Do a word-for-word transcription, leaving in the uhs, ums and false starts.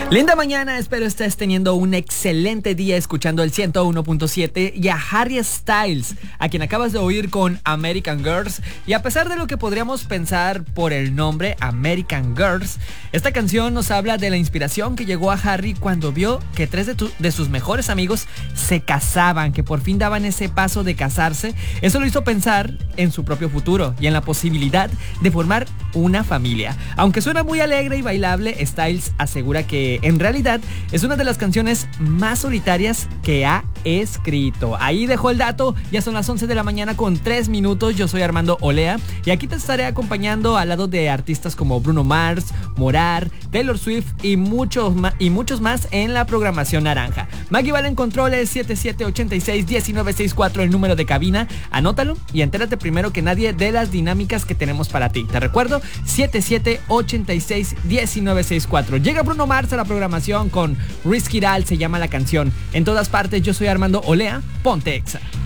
Linda mañana, espero estés teniendo un excelente día escuchando el ciento uno punto siete y a Harry Styles, a quien acabas de oír con American Girls. Y a pesar de lo que podríamos pensar por el nombre American Girls, esta canción nos habla de la inspiración que llegó a Harry cuando vio que tres de, tu, de sus mejores amigos se casaban, que por fin daban ese paso de casarse. Eso lo hizo pensar en su propio futuro y en la posibilidad de formar una familia. Aunque suena muy alegre y bailable, Styles asegura que en realidad es una de las canciones más solitarias que ha escrito. Ahí dejó el dato. Ya son las once de la mañana con tres minutos. Yo soy Armando Olea y aquí te estaré acompañando al lado de artistas como Bruno Mars, Morar, Taylor Swift y muchos, ma- y muchos más en la programación naranja. Maggie Vale en controles, siete siete ocho seis, uno nueve seis cuatro el número de cabina. Anótalo y entérate primero que nadie de las dinámicas que tenemos para ti. Te recuerdo, siete siete ocho seis, uno nueve seis cuatro. Llega Bruno Mars a la programación con Risky Doll, se llama la canción. En todas partes, yo soy Armando Olea, ponte Exa.